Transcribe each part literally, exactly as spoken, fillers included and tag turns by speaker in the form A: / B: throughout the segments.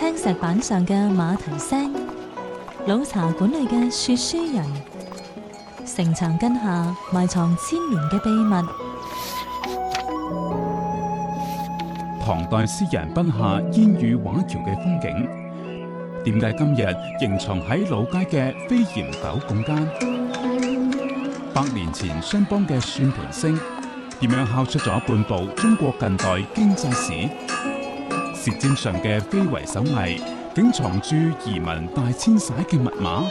A: 青石板上嘅馬蹄聲，老茶館裏嘅說書人，城牆根下埋藏千年嘅秘密。
B: 唐代詩人筆下煙雨畫橋嘅風景，點解今日仍藏喺老街嘅飛檐斗拱間？百年前商幫嘅算盤聲，點樣敲出咗半部中國近代經濟史？舌尖上嘅非遺手藝，竟藏住移民大遷徙嘅密碼。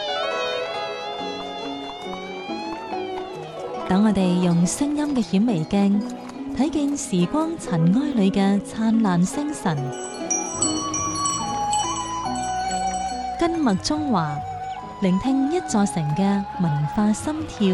A: 等我哋用聲音嘅顯微鏡，睇見時光塵埃裏嘅燦爛星辰。根脈中華，聆聽一座城嘅文化心跳。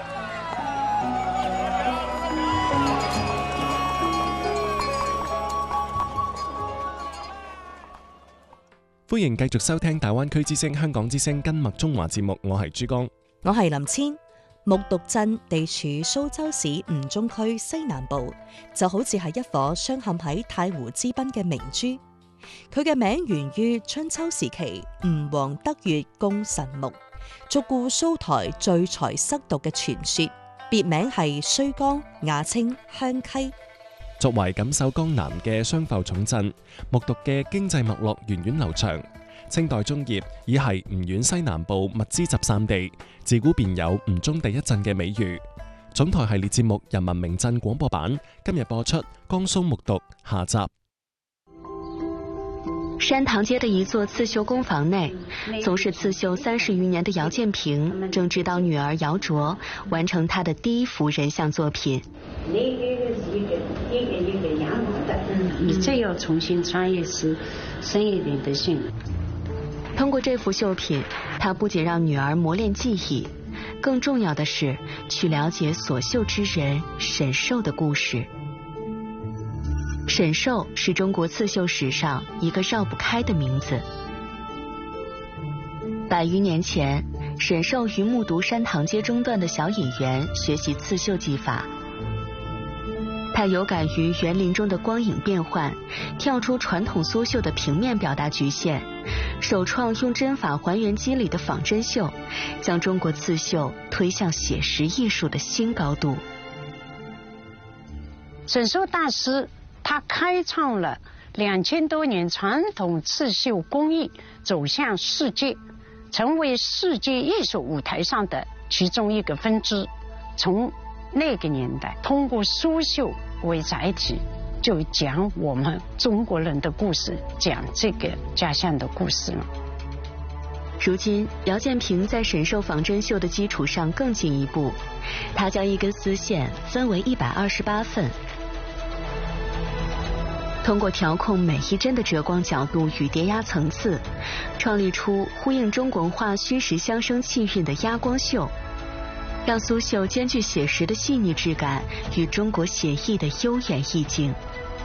C: 歡迎繼續收聽大灣區之聲香港之聲根脈中華節目，我係珠江，
D: 我係林千。木牘鎮地處蘇州市吳中區西南部，就好似係一顆鑲嵌喺太湖之濱嘅明珠。佢嘅名源於春秋時期吳王德月攻神木，逐故蘇台聚財塞毒嘅傳說，別名係綏江，雅稱香溪。
C: 作為錦繡江南嘅商埠重鎮，木牘嘅經濟脈絡源遠流長。清代中葉已係吳縣西南部物資集散地，自古便有吳中第一鎮嘅美譽。總台系列節目《人民名鎮》廣播版今日播出江蘇木牘下集。
E: 山塘街的一座刺繡工坊內，從事刺繡三十餘年的姚建平正指導女兒姚卓完成她的第一幅人像作品。
F: 那個是一個一個一個樣貌的，你這要重新穿越是深一點的性。
E: 通過這幅繡品，她不僅讓女兒磨練技藝，更重要的是去了解所繡之人沈壽的故事。沈壽是中國刺繡史上一個繞不開的名字。百餘年前，沈壽於木牘山塘街中段的小野園學習刺繡技法。他有感於園林中的光影變幻，跳出傳統蘇繡的平面表達局限，首創用針法還原肌理的仿真繡，將中國刺繡推向寫實藝術的新高度。
F: 沈壽大師他開創了兩千多年傳統刺繡工藝走向世界，成為世界藝術舞台上的其中一個分支。從那個年代，通過蘇繡為載體，就講我們中國人的故事，講這個家鄉的故事了。
E: 如今，姚建平在沈壽仿真繡的基礎上更進一步，他將一根絲線分為一百二十八份，通過調控每一針的折光角度與疊壓層次，創立出呼應中國文化虛實相生氣韻的壓光繡，讓蘇繡兼具寫實的細膩質感與中國寫意的悠遠意境。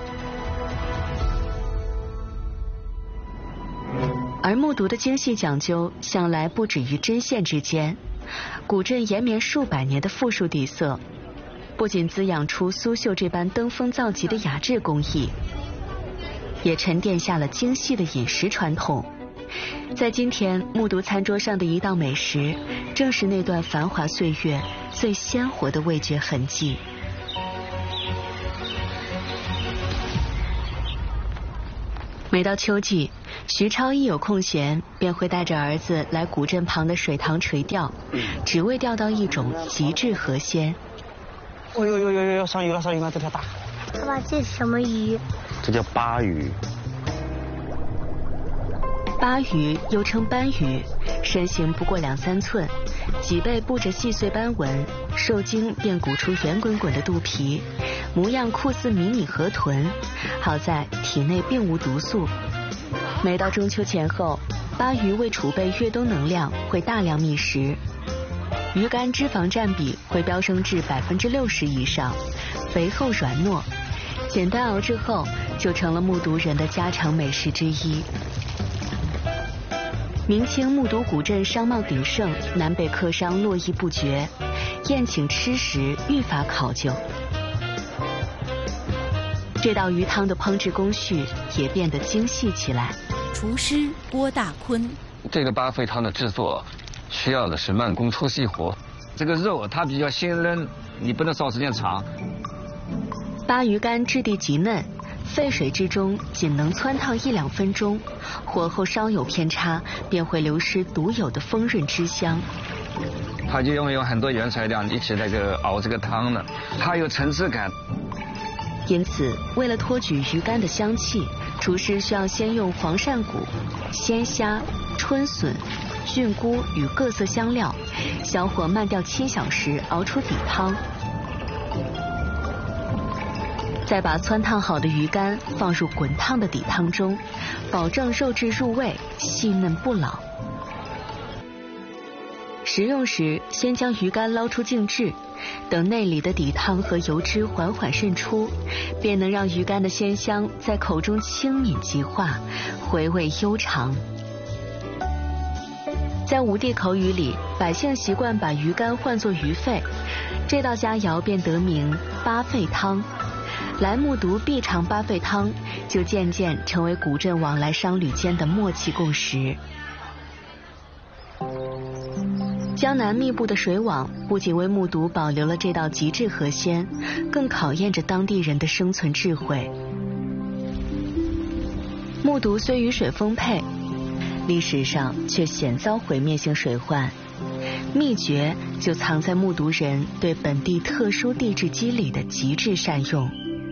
E: 而木牘的精細講究向來不止於針線之間，古鎮延綿數百年的富庶底色，不僅滋養出蘇繡這般登峰造極的雅致工藝，也沉澱下了精細的飲食傳統。在今天木牘餐桌上的一道美食，正是那段繁華歲月最鮮活的味覺痕跡。每到秋季，徐超一有空閒，便會帶着兒子來古鎮旁的水塘垂釣，只為釣到一種極致河鮮。
G: 哦呦呦呦呦！上魚了，上魚了，這條大。
H: 爸爸，這是什麼魚？
G: 這叫鮑魚。
E: 鮑魚又稱斑魚，身形不過兩三寸，脊背布着細碎斑紋，受精便鼓出圓滾滾的肚皮，模樣酷似迷你河豚。好在體內並無毒素。每到中秋前後，鮑魚為儲備越冬能量，會大量覓食，魚肝脂肪佔比會飆升至百分之六十以上，肥厚軟糯，簡單熬製後就成了木牘人的家常美食之一。明清木牘古鎮商貿鼎盛，南北客商絡繹不絕，宴請吃食愈發考究。這道魚湯的烹製工序也變得精細起來。
I: 厨师郭大坤。
J: 这个八沸汤的制作需要的是慢工出细活，这个肉它比较鲜嫩，你不能烧时间长。
E: 鲅鱼干质地极嫩，沸水之中仅能汆烫一两分钟，火候稍有偏差，便会流失独有的丰润汁香。
J: 它就用有很多原材料一起那个熬这个汤呢，它有层次感。
E: 因此，为了托举鱼干的香气，厨师需要先用黄鳝骨、鲜虾、春笋、菌菇与各色香料，小火慢调七小时熬出底汤。再把汆烫好的鱼干放入滚烫的底汤中，保证肉质入味、细嫩不老。食用时，先将鱼干捞出静置，等内里的底汤和油脂缓缓渗出，便能让鱼干的鲜香在口中轻抿即化，回味悠长。在吴地口语里，百姓习惯把鱼干唤作鱼肺，这道佳肴便得名八沸汤。来木渎必尝八沸汤，就渐渐成为古镇往来商旅间的默契共识。江南密布的水网不仅为木渎保留了这道极致河鲜，更考验着当地人的生存智慧。木渎虽雨水丰沛，历史上却险遭毁灭性水患，秘诀就藏在木渎人对本地特殊地质机理的极致善用。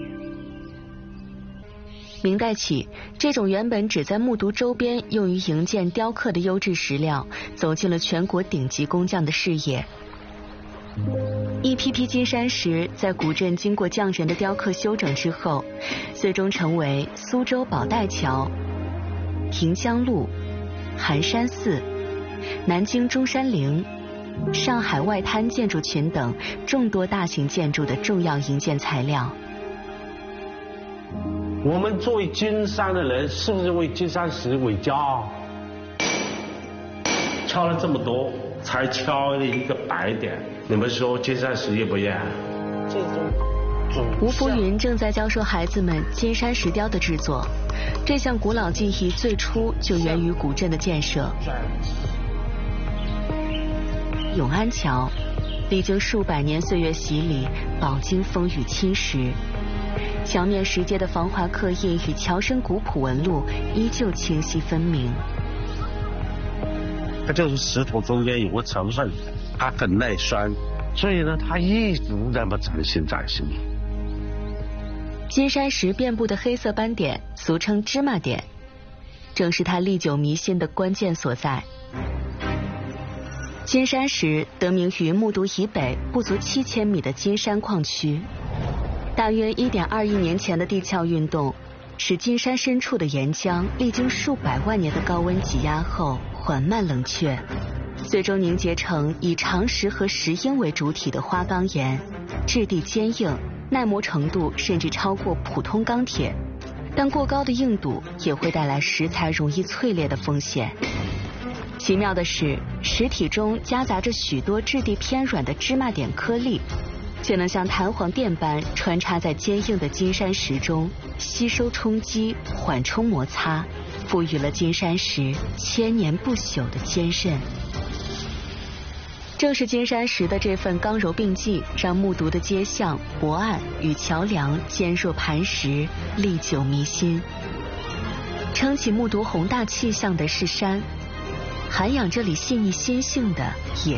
E: 明代起，这种原本只在木渎周边用于营建雕刻的优质石料，走进了全国顶级工匠的视野。一批批金山石在古镇经过匠人的雕刻修整之后，最终成为苏州宝带桥、平江路、寒山寺、南京中山陵、上海外滩建筑群等众多大型建筑的重要营建材料。
K: 我们作为金山的人，是不是为金山石为骄傲？敲了这么多，才敲了一个白点，你们说金山石愿不愿？这种
E: 吴福云正在教授孩子们金山石雕的制作，这项古老技艺最初就源于古镇的建设。永安桥历经数百年岁月洗礼，饱经风雨侵蚀。桥面石阶的防滑刻印与桥身古朴纹路依旧清晰分明。
K: 它就是石头中间有个成分，它很耐酸，所以呢，它一直那么崭新崭新。
E: 金山石遍布的黑色斑点，俗称芝麻点，正是它历久弥新的关键所在。金山石得名于木渎以北不足七千米的金山矿区。大约一点二亿年前的地壳运动，使金山深处的岩浆历经数百万年的高温挤压后缓慢冷却，最终凝结成以长石和石英为主体的花岗岩，质地坚硬，耐磨程度甚至超过普通钢铁，但过高的硬度也会带来石材容易脆裂的风险。奇妙的是，石体中夹杂着许多质地偏软的芝麻点颗粒，却能像弹簧垫般穿插在坚硬的金山石中，吸收冲击，缓冲摩擦，赋予了金山石千年不朽的坚韧。正是金山石的这份刚柔并济，让木渎的街巷、泊岸与桥梁坚若磐石，历久弥新。撑起木渎宏大气象的是山，涵养这里细腻心性的也